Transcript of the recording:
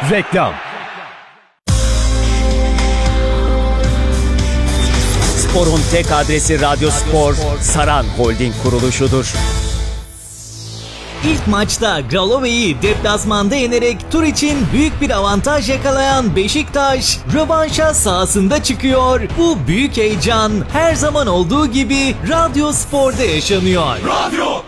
Reklam. Spor'un tek adresi Radyo Spor, Saran Holding kuruluşudur. İlk maçta Gralove'yi deplasmanda yenerek tur için büyük bir avantaj yakalayan Beşiktaş, rövanşa sahasında çıkıyor. Bu büyük heyecan her zaman olduğu gibi Radyo Spor'da yaşanıyor. Radyo